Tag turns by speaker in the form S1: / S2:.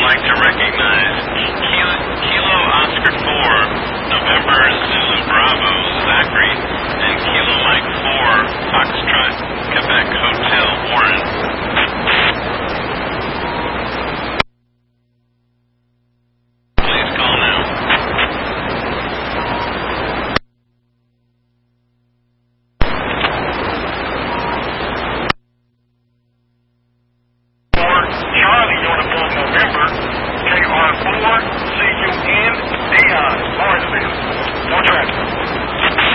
S1: like to recognize Kilo Oscar 4, November Zulu Bravo Zachary, and Kilo Mike 4, Foxtrot, Quebec Hotel Warren. Please call now.
S2: Charlie Uniform November, KR4, CUN, Dion, Lawrenceville. No traffic.